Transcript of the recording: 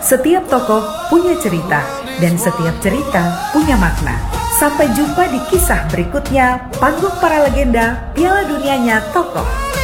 Setiap tokoh punya cerita, dan setiap cerita punya makna. Sampai jumpa di kisah berikutnya, Panggung Para Legenda Piala Dunianya Tokoh.